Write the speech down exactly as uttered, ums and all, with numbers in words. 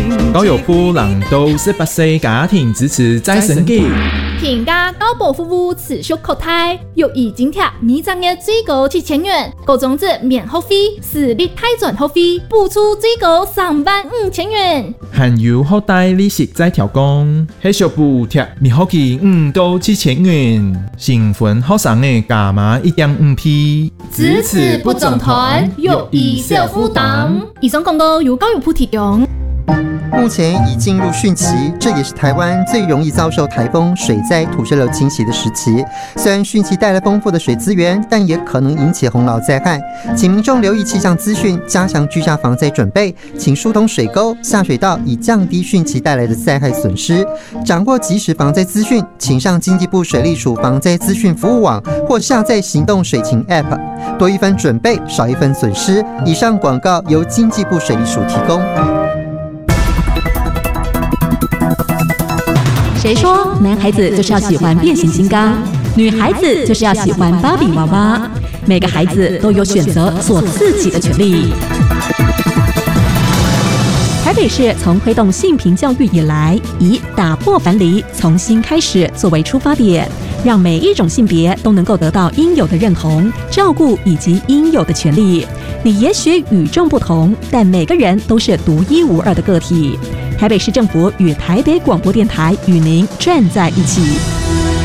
教育部人道十八岁家庭支持再生机。 平价高保服务持续扩大，育儿津贴每张月最高七千元，高中子免学费，私立大专学费补助最高三万五千元。 含有学贷利息再调降，系小补贴每学期五到七千元，新婚学生的加码一点五倍。 支持不总团，育儿小负担。以上广告由教育部提供。 目前已进入汛期，这也是台湾最容易遭受台风、水灾、土石流侵袭的时期。虽然汛期带来丰富的水资源，但也可能引起洪涝灾害。请民众留意气象资讯，加强居家防灾准备，请疏通水沟、下水道，以降低汛期带来的灾害损失。掌握即时防灾资讯，请上经济部水利署防灾资讯服务网或下载行动水情 App。多一分准备，少一分损失。以上广告由经济部水利署提供。 谁说男孩子就是要喜欢变形金刚，女孩子就是要喜欢芭比娃娃？每个孩子都有选择做自己的权利。台北市从推动性平教育以来，以打破樊篱、从新开始作为出发点，让每一种性别都能够得到应有的认同、照顾以及应有的权利。你也许与众不同，但每个人都是独一无二的个体。台北市政府与台北广播电台与您站在一起。